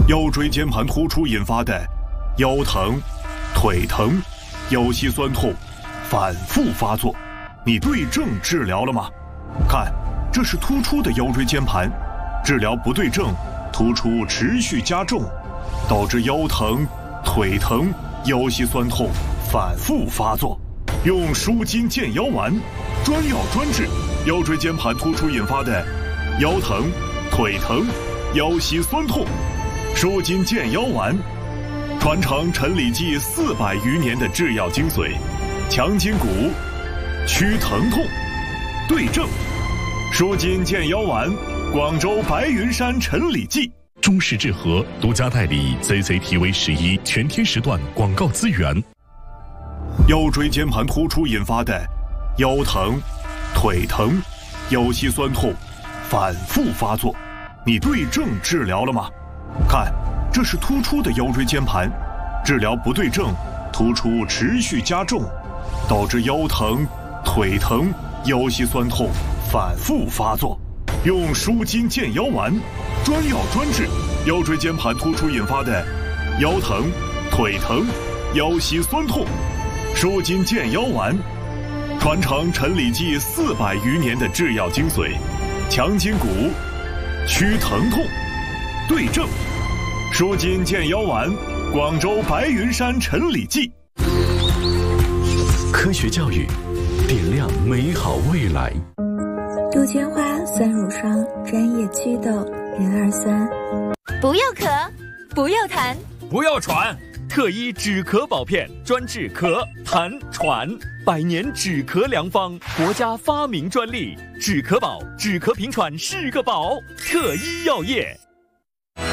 腰椎间盘突出引发的腰疼、腿疼、腰膝酸痛反复发作，你对症治疗了吗？看，这是突出的腰椎间盘，治疗不对症，突出持续加重，导致腰疼、腿疼、腰膝酸痛反复发作。用舒筋健腰丸，专药专治腰椎间盘突出引发的腰疼、腿疼、腰膝酸痛。舒筋健腰丸，传承陈李济400余年的制药精髓，强筋骨，祛疼痛，对症。舒筋健腰丸，广州白云山陈李济。 中式治和独家代理 CCTV11全天时段广告资源。 腰椎间盘突出引发的腰疼、腿疼、腰膝酸痛反复发作，你对症治疗了吗？看，这是突出的腰椎间盘，治疗不对症，突出持续加重，导致腰疼、腿疼、腰膝酸痛反复发作。用舒筋健腰丸，专药专治腰椎间盘突出引发的腰疼、腿疼、腰膝酸痛。舒筋健腰丸，传承陈李济400余年的制药精髓，强筋骨，祛疼痛，对症。舒筋健腰丸，广州白云山陈李济。 科学教育，点亮美好未来。 杜鹃花酸乳霜专业祛痘人2酸。 不要咳，不要痰， 不要喘。特一止咳宝片，专治咳、痰、喘，100年止咳良方，国家发明专利。止咳宝，止咳平喘是个宝。特一药业。